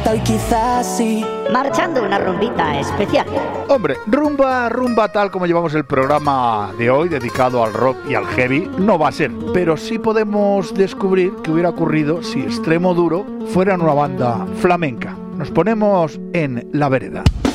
falta hoy quizás sí. Marchando una rumbita especial. Hombre, rumba tal como llevamos el programa de hoy, dedicado al rock y al heavy, no va a ser. Pero sí podemos descubrir qué hubiera ocurrido si Extremoduro fuera una banda flamenca. Nos ponemos en la vereda.